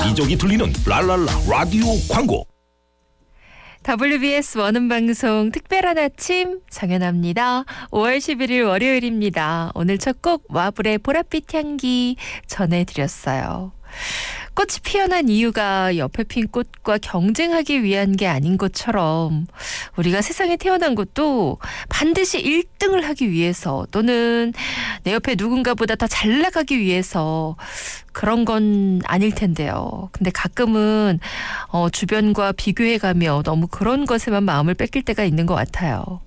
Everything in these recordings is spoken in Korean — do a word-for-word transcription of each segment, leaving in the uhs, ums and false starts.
여기저기 들리는 랄랄라 라디오 광고. 더블유비에스 원음방송 특별한 아침 정연아입니다. 오월 십일일 월요일입니다. 오늘 첫 곡 와불의 보랏빛 향기 전해드렸어요. 꽃이 피어난 이유가 옆에 핀 꽃과 경쟁하기 위한 게 아닌 것처럼 우리가 세상에 태어난 것도 반드시 일 등을 하기 위해서 또는 내 옆에 누군가보다 더 잘 나가기 위해서 그런 건 아닐 텐데요. 근데 가끔은 어, 주변과 비교해가며 너무 그런 것에만 마음을 뺏길 때가 있는 것 같아요.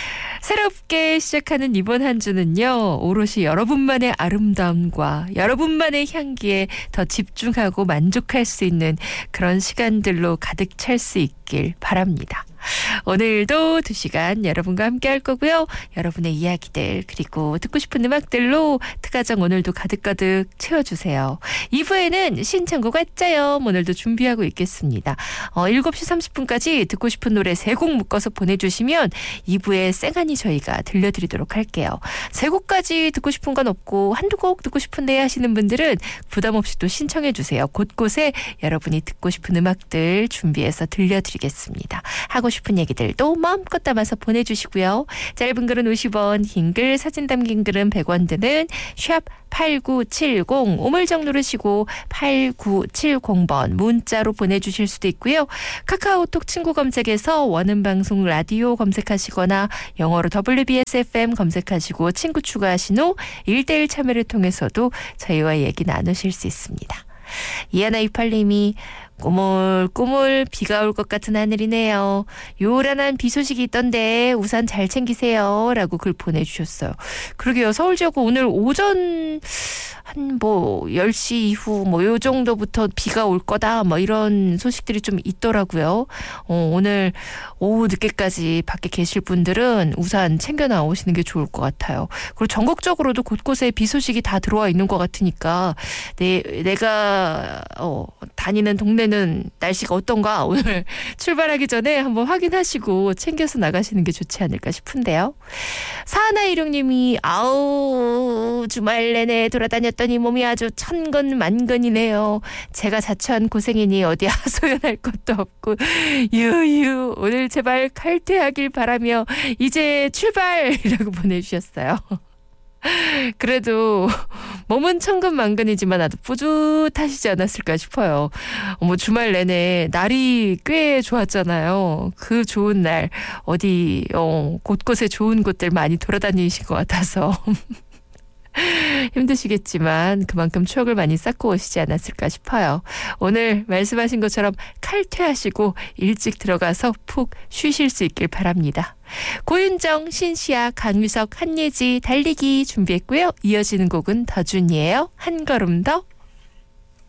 새롭게 시작하는 이번 한 주는요, 오롯이 여러분만의 아름다움과 여러분만의 향기에 더 집중하고 만족할 수 있는 그런 시간들로 가득 찰 수 있길 바랍니다. 오늘도 두 시간 여러분과 함께 할 거고요. 여러분의 이야기들 그리고 듣고 싶은 음악들로 특가정 오늘도 가득가득 채워주세요. 이 부에는 신청곡 왔자요. 오늘도 준비하고 있겠습니다. 어, 일곱 시 삼십 분까지 듣고 싶은 노래 세 곡 묶어서 보내주시면 이 부에 쌩하니 저희가 들려드리도록 할게요. 세 곡까지 듣고 싶은 건 없고 한두 곡 듣고 싶은데 하시는 분들은 부담 없이 또 신청해 주세요. 곳곳에 여러분이 듣고 싶은 음악들 준비해서 들려드리겠습니다. 하고 싶은 얘기들도 마음껏 담아서 보내주시고요. 짧은 글은 오십 원, 긴 글, 사진 담긴 글은 백 원 드는 샵 팔구칠공 우물정 누르시고 팔구칠공 번 문자로 보내주실 수도 있고요. 카카오톡 친구 검색에서 원음방송 라디오 검색하시거나 영어로 더블유비에스 에프엠 검색하시고 친구 추가하신 후 일 대일 참여를 통해서도 저희와 얘기 나누실 수 있습니다. 이하나이팔 님이 꾸물꾸물 비가 올 것 같은 하늘이네요. 요란한 비 소식이 있던데 우산 잘 챙기세요. 라고 글 보내주셨어요. 그러게요. 서울 지역 오늘 오전 한 뭐 열 시 이후 뭐 요 정도부터 비가 올 거다 뭐 이런 소식들이 좀 있더라고요. 어, 오늘 오후 늦게까지 밖에 계실 분들은 우산 챙겨 나오시는 게 좋을 것 같아요. 그리고 전국적으로도 곳곳에 비 소식이 다 들어와 있는 것 같으니까 내, 내가 어, 다니는 동네는 날씨가 어떤가 오늘 출발하기 전에 한번 확인하시고 챙겨서 나가시는 게 좋지 않을까 싶은데요. 사하나이룡 님이 아우 주말 내내 돌아다녔더니 몸이 아주 천근만근이네요. 제가 자처한 고생이니 어디 하소연할 것도 없고 유유 오늘 제발 칼퇴하길 바라며 이제 출발이라고 보내주셨어요. 그래도 몸은 천근만근이지만 아주 뿌듯하시지 않았을까 싶어요. 뭐 주말 내내 날이 꽤 좋았잖아요. 그 좋은 날 어디 어, 곳곳에 좋은 곳들 많이 돌아다니신 것 같아서 힘드시겠지만 그만큼 추억을 많이 쌓고 오시지 않았을까 싶어요. 오늘 말씀하신 것처럼 칼퇴하시고 일찍 들어가서 푹 쉬실 수 있길 바랍니다. 고윤정, 신시아, 강유석, 한예지 달리기 준비했고요. 이어지는 곡은 더준이에요. 한 걸음 더.